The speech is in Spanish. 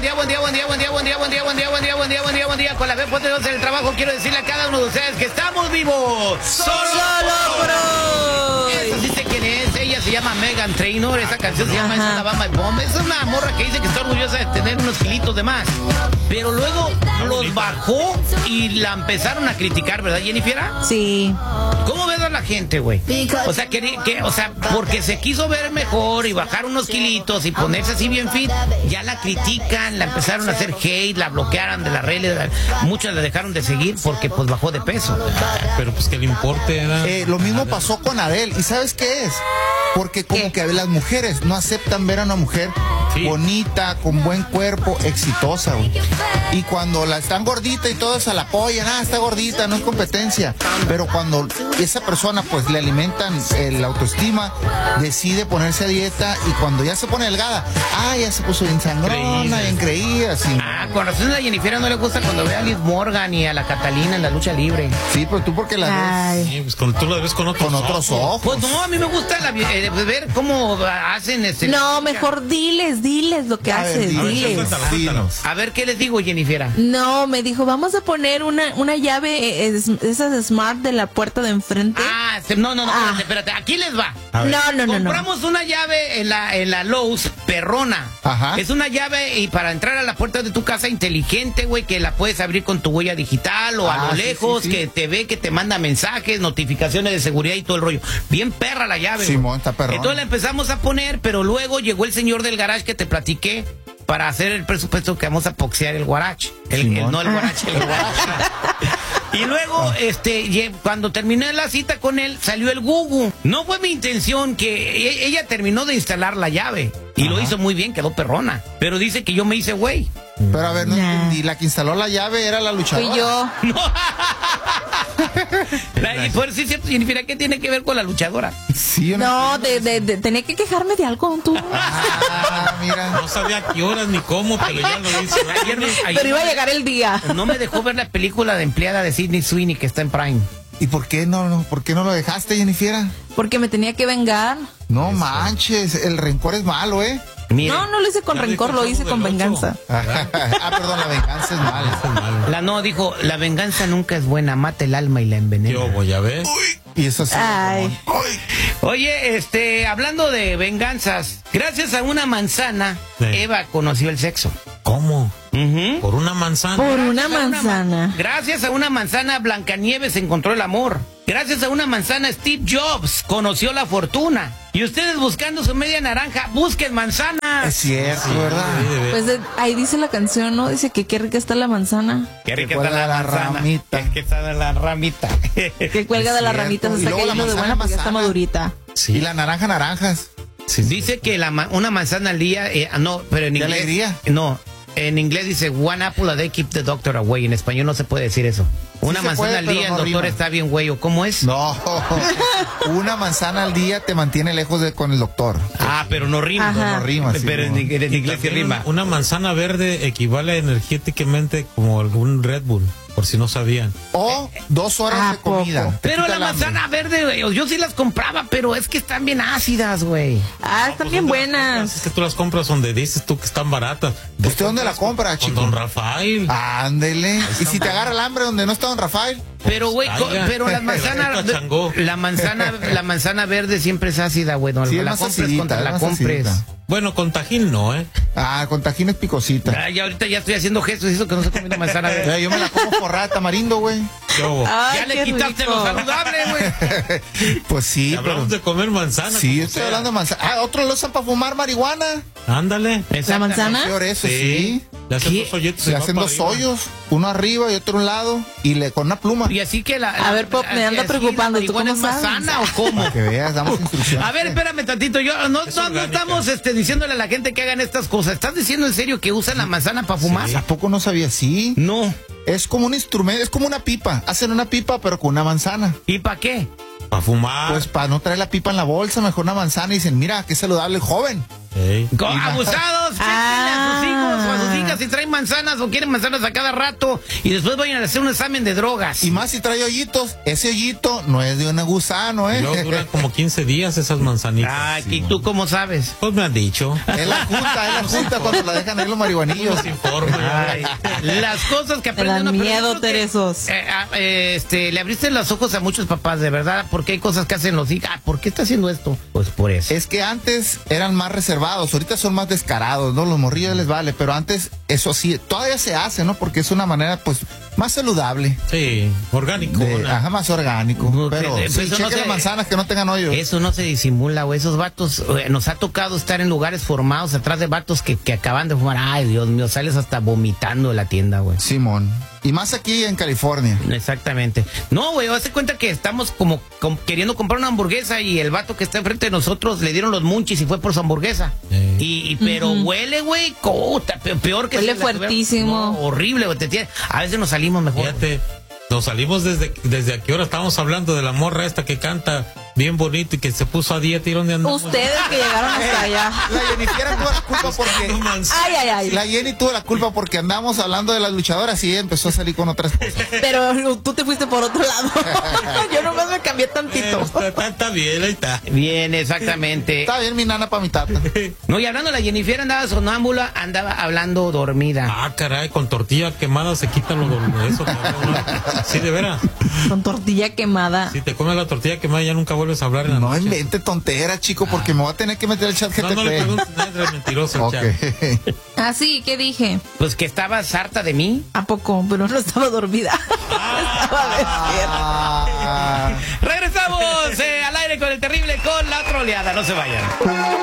buen día. Con la fe poderosa del trabajo quiero decirle a cada uno de ustedes que estamos vivos. Solo por hoy. Eso sí sé quién es. Ella se llama Meghan Trainor. Esa canción se llama Alabama Bomb. Es una morra que dice que está orgullosa de tener unos kilitos de más. Pero luego los bajó y la empezaron a criticar, ¿verdad, Jennifer? Sí. ¿Cómo ves a la gente, güey? O sea, porque se quiso ver mejor y bajar unos kilitos y ponerse así bien fit, ya la critican, la empezaron a hacer hate, la bloquearon de las redes, muchos la dejaron de seguir porque pues bajó de peso. Pero pues que le importe era... Lo mismo pasó con Adele. ¿Y sabes qué es? Porque como que las mujeres no aceptan ver a una mujer bonita, con buen cuerpo, exitosa, güey. Y cuando la están gordita y todos se la apoyan, está gordita, no es competencia. Pero cuando esa persona pues le alimentan la autoestima, decide ponerse a dieta y cuando ya se pone delgada, ya se puso bien sangrona, bien creída, así. Con razón a Jennifer no le gusta cuando ve a Liz Morgan y a la Catalina en la lucha libre. Sí, pero tú porque la ves. Sí, pues tú la ves con otros ojos. Pues no, a mí me gusta ver cómo hacen No, mejor diles lo que haces, diles. A ver, ¿qué les digo, Jennifer? No, me dijo, vamos a poner una llave, esas smart de la puerta de enfrente. No, espérate, aquí les va. No. Compramos una llave en la Lowe's, perrona. Ajá. Es una llave y para entrar a la puerta de tu casa inteligente, güey, que la puedes abrir con tu huella digital o a lo lejos, sí. Que te ve, que te manda mensajes, notificaciones de seguridad y todo el rollo. Bien perra la llave. Simón, está perrona. Entonces la empezamos a poner, pero luego llegó el señor del garage que te platiqué para hacer el presupuesto que vamos a poxear el guarache. El guarache. Y luego, cuando terminé la cita con él, salió el Gugu. No fue mi intención que ella terminó de instalar la llave. Y lo hizo muy bien, quedó perrona. Pero dice que yo me hice güey. Pero a ver, no entendí. La que instaló la llave era la luchadora. Fui yo. Y por sí es cierto, Jennifer, ¿qué tiene que ver con la luchadora? Sí, tenía que quejarme de algo tú. Mira. No sabía a qué horas ni cómo, pero ya lo hizo. Pero iba a llegar el día. No me dejó ver la película de empleada de Sydney Sweeney que está en Prime. ¿Y por qué no lo dejaste, Jennifer? Porque me tenía que vengar. No manches, el rencor es malo, ¿eh? Mira. No lo hice con rencor, lo hice con venganza. Perdón, la venganza es mala. Dijo, la venganza nunca es buena, mata el alma y la envenena. Yo voy a ver. Y eso sí. Oye, hablando de venganzas, gracias a una manzana, Eva conoció el sexo. ¿Cómo? ¿Por una manzana? Por una manzana. Gracias a una manzana, Blancanieves encontró el amor. Gracias a una manzana, Steve Jobs conoció la fortuna. Y ustedes buscando su media naranja, busquen manzana. Es cierto, ¿verdad? Pues ahí dice la canción, ¿no? Dice que qué rica está la manzana. Qué rica está la ramita. Qué está la ramita. Que cuelga de las ramitas, se está cayendo de buena porque ya está madurita. Sí. Y la naranjas. Sí. Dice que una manzana al día, pero en inglés. ¿De alegría? No. En inglés dice one apple a day keep the doctor away. En español no se puede decir eso. Una manzana al día, el doctor está bien güey. ¿O cómo es? No. Una manzana al día te mantiene lejos con el doctor. Pero no rima. No rima. Pero en inglés sí rima. Una manzana verde equivale energéticamente como algún Red Bull, por si no sabían. O 2 horas de comida. Pero la manzana verde, güey, yo sí las compraba, pero es que están bien ácidas, güey. Están bien buenas. Es que tú las compras donde dices tú que están baratas. ¿Usted dónde la compra, chico? Con Don Rafael. Ándele. ¿Y si te agarra el hambre donde no está Don Rafael? Pero, güey, la manzana verde siempre es ácida, güey. No, sí, la compres contra la compres. Bueno, con tajín no, ¿eh? Con tajín es picosita. Ya ahorita ya estoy haciendo gestos y eso que no estoy comiendo manzana verde. Yo me la como forrada de tamarindo, güey. Ya le quitaste lo saludable, güey. Pues sí. Hablamos de comer manzana. Sí, estoy hablando de manzana. Otros lo usan para fumar marihuana. Ándale. ¿La manzana? Peor eso, sí. Le hacen dos hoyitos. Le hacen 2 hoyos, uno arriba y otro a un lado, y con una pluma. Y así que a ver, Pop, me anda preocupando. ¿Tú cómo sabes? ¿Sana o cómo? Para que veas, damos instrucciones. A ver, espérame tantito. No estamos diciéndole a la gente que hagan estas cosas. ¿Estás diciendo en serio que usan la manzana para fumar? ¿A poco no sabía así? No. Es como un instrumento, es como una pipa. Hacen una pipa, pero con una manzana. ¿Y para qué? Para fumar. Pues para no traer la pipa en la bolsa, mejor una manzana y dicen, mira, qué saludable el joven. Abusados, a sus hijos o a sus hijas diga si traen manzanas o quieren manzanas a cada rato y después vayan a hacer un examen de drogas. Y más si trae hoyitos, ese hoyito no es de un gusano, ¿eh? Luego duran como 15 días esas manzanitas. Ay, ¿y tú cómo sabes? Pues me han dicho. Es la junta cuando la dejan ahí los marihuanillos. Ay, las cosas que Te aprenden. dan miedo, Teresos. Le abriste los ojos a muchos papás, de verdad, porque hay cosas que hacen los hijos. ¿Por qué está haciendo esto? Pues por eso. Es que antes eran más reservados, ahorita son más descarados, ¿no? Los morrillos les vale, pero antes eso sí, todavía se hace, ¿no? Porque es una manera, pues, más saludable. Sí, orgánico. Ajá, más orgánico. No, pero pues sí, eso cheque no las manzanas que no tengan hoyo. Eso no se disimula, güey. Esos vatos, nos ha tocado estar en lugares formados atrás de vatos que acaban de fumar. Ay, Dios mío, sales hasta vomitando de la tienda, güey. Simón. Y más aquí en California. Exactamente. No, güey, hazte cuenta que estamos como queriendo comprar una hamburguesa y el vato que está enfrente de nosotros le dieron los munchies y fue por su hamburguesa. Pero huele, güey, peor que... Huele fuertísimo. No, horrible, güey. A veces nos salimos mejor. Fíjate, nos salimos desde a qué hora estábamos hablando de la morra esta que canta bien bonito y que se puso a dieta y dónde andamos. Ustedes que llegaron hasta allá. La Jennifer tuvo la culpa porque... Ay. La Jenny tuvo la culpa porque andamos hablando de las luchadoras y ella empezó a salir con otras cosas. Pero tú te fuiste por otro lado. Yo nomás me cambié tantito. Está bien, ahí está. Bien, exactamente. Está bien mi nana para mi tata. No, y hablando de la Jennifer, andaba sonámbula, andaba hablando dormida. Ah, caray, con tortilla quemada se quita eso. Sí, de veras. Con tortilla quemada. Si te comes la tortilla quemada ya nunca vuelves a hablar en la No noche. invente tonteras, chico, porque me voy a tener que meter el chat GTP. No le preguntes nada, es mentiroso. Okay. Ah, sí, ¿qué dije? Pues que estabas harta de mí. ¿A poco? Pero no estaba dormida. Estaba despierta. Regresamos al aire con el terrible, con la troleada. No se vayan.